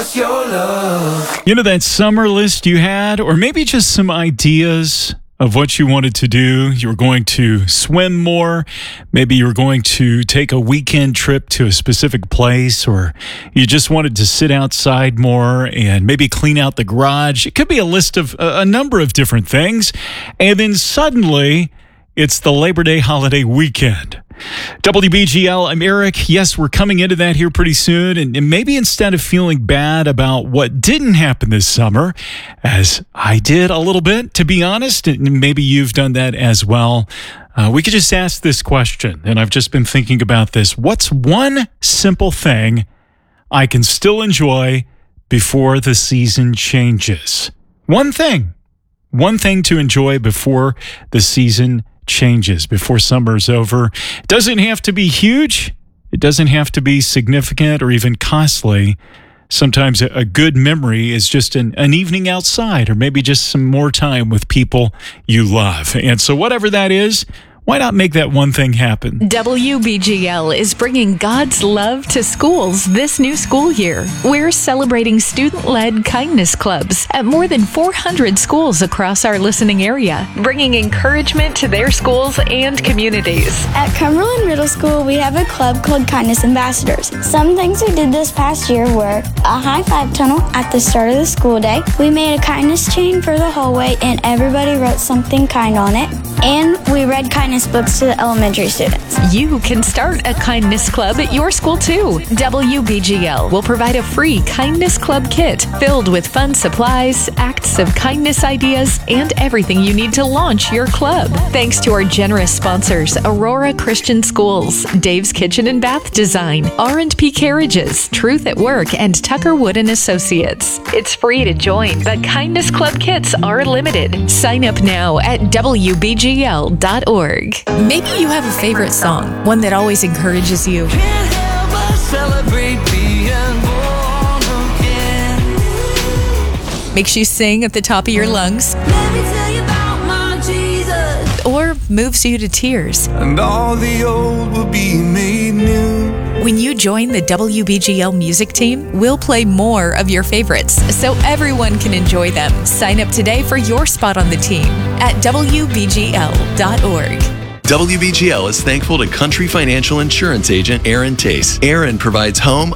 You know that summer list you had, or maybe just some ideas of what you wanted to do? You were going to swim more. Maybe you were going to take a weekend trip to a specific place, or you just wanted to sit outside more and maybe clean out the garage. It could be a list of a number of different things. And then suddenly it's the Labor Day holiday weekend. WBGL, I'm Eric. Yes, we're coming into that here pretty soon. And maybe instead of feeling bad about what didn't happen this summer, as I did a little bit, to be honest, and maybe you've done that as well, we could just ask this question. And I've just been thinking about this. What's one simple thing I can still enjoy before the season changes? One thing to enjoy before the season changes, before summer's over. It doesn't have to be huge. It doesn't have to be significant or even costly. Sometimes a good memory is just an evening outside, or maybe just some more time with people you love. And so whatever that is, why not make that one thing happen? WBGL is bringing God's love to schools this new school year. We're celebrating student-led kindness clubs at more than 400 schools across our listening area, bringing encouragement to their schools and communities. At Cumberland Middle School, we have a club called Kindness Ambassadors. Some things we did this past year were a high five tunnel at the start of the school day. We made a kindness chain for the hallway, and everybody wrote something kind on it. And we read kindness books to the elementary students. You can start a kindness club at your school too. WBGL will provide a free kindness club kit filled with fun supplies, acts of kindness ideas, and everything you need to launch your club. Thanks to our generous sponsors, Aurora Christian Schools, Dave's Kitchen and Bath Design, R&P Carriages, Truth at Work, and Tucker Wood and Associates. It's free to join, but kindness club kits are limited. Sign up now at WBGL.org. Maybe you have a favorite song, one that always encourages you. Can't help but celebrate being born again. Makes you sing at the top of your lungs. Let me tell you about my Jesus. Or moves you to tears. And all the old will be made new. When you join the WBGL music team, we'll play more of your favorites so everyone can enjoy them. Sign up today for your spot on the team at WBGL.org. WBGL is thankful to Country Financial Insurance Agent Aaron Tace. Aaron provides home,